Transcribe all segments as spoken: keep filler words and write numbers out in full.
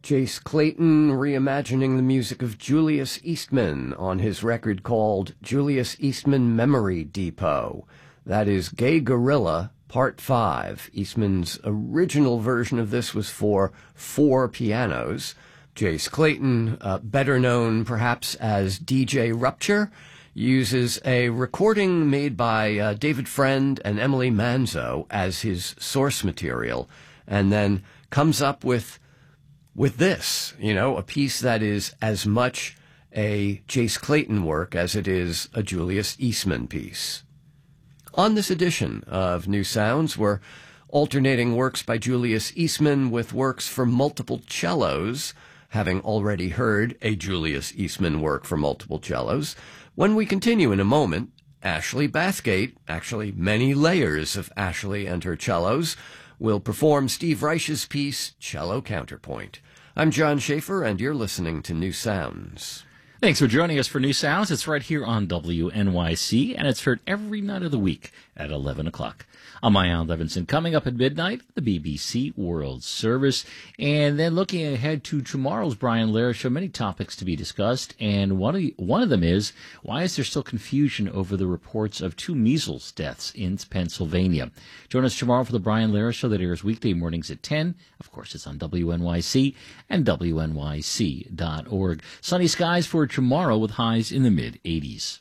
Jace Clayton reimagining the music of Julius Eastman on his record called Julius Eastman Memory Depot. That is Gay Gorilla Part five. Eastman's original version of this was for four pianos. Jace Clayton, uh, better known perhaps as D J Rupture, uses a recording made by uh, David Friend and Emily Manzo as his source material, and then comes up with with this, you know, a piece that is as much a Jace Clayton work as it is a Julius Eastman piece. On this edition of New Sounds, we're alternating works by Julius Eastman with works for multiple cellos, having already heard a Julius Eastman work for multiple cellos. When we continue in a moment, Ashley Bathgate, actually many layers of Ashley and her cellos, will perform Steve Reich's piece, Cello Counterpoint. I'm John Schaefer, and you're listening to New Sounds. Thanks for joining us for New Sounds. It's right here on W N Y C, and it's heard every night of the week at eleven o'clock. I'm Ian Levinson. Coming up at midnight, the B B C World Service. And then looking ahead to tomorrow's Brian Lehrer Show, many topics to be discussed. And one of, the, one of them is, why is there still confusion over the reports of two measles deaths in Pennsylvania? Join us tomorrow for the Brian Lehrer Show that airs weekday mornings at ten. Of course, it's on W N Y C and W N Y C dot org. Sunny skies for tomorrow with highs in the mid-eighties.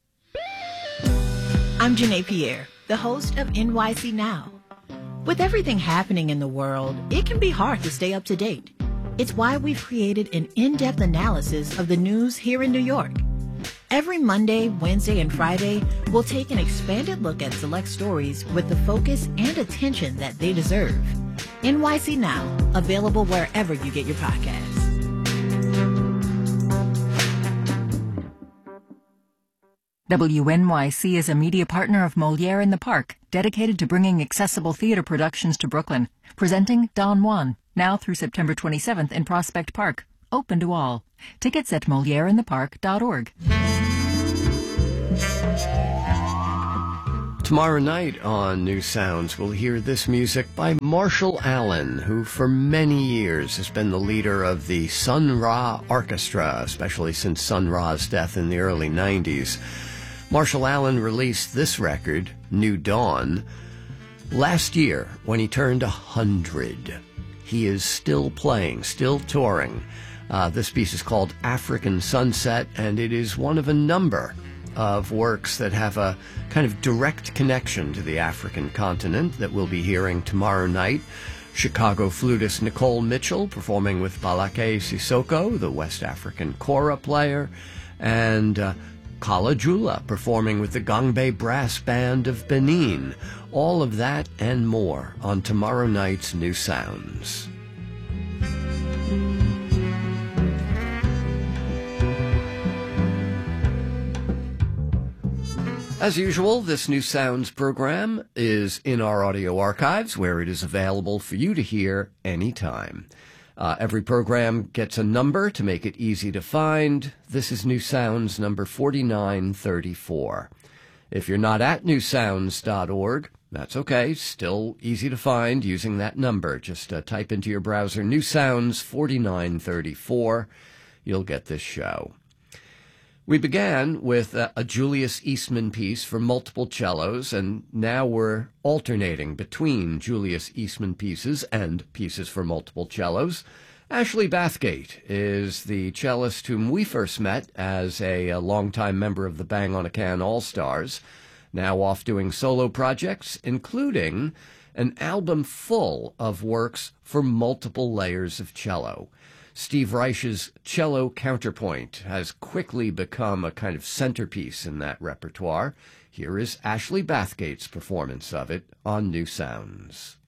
I'm Janae Pierre, the host of N Y C Now. With everything happening in the world, it can be hard to stay up to date. It's why we've created an in-depth analysis of the news here in New York. Every Monday, Wednesday, and Friday, we'll take an expanded look at select stories with the focus and attention that they deserve. N Y C Now, available wherever you get your podcasts. W N Y C is a media partner of Molière in the Park, dedicated to bringing accessible theater productions to Brooklyn. Presenting Don Juan, now through September twenty-seventh in Prospect Park. Open to all. Tickets at moliere in the park dot org. Tomorrow night on New Sounds, we'll hear this music by Marshall Allen, who for many years has been the leader of the Sun Ra Orchestra, especially since Sun Ra's death in the early nineties. Marshall Allen released this record, New Dawn, last year when he turned one hundred. He is still playing, still touring. Uh, this piece is called African Sunset, and it is one of a number of works that have a kind of direct connection to the African continent that we'll be hearing tomorrow night. Chicago flutist Nicole Mitchell performing with Balake Sissoko, the West African kora player, and uh, Kala Jula performing with the Gangbe Brass Band of Benin. All of that and more on tomorrow night's New Sounds. As usual, this New Sounds program is in our audio archives, where it is available for you to hear anytime. Uh, every program gets a number to make it easy to find. This is New Sounds number forty-nine thirty-four. If you're not at new sounds dot org, that's okay. Still easy to find using that number. Just uh, type into your browser New Sounds forty-nine thirty-four. You'll get this show. We began with a, a Julius Eastman piece for multiple cellos, and now we're alternating between Julius Eastman pieces and pieces for multiple cellos. Ashley Bathgate is the cellist whom we first met as a, a longtime member of the Bang on a Can All-Stars, now off doing solo projects, including an album full of works for multiple layers of cello. Steve Reich's Cello Counterpoint has quickly become a kind of centerpiece in that repertoire. Here is Ashley Bathgate's performance of it on New Sounds.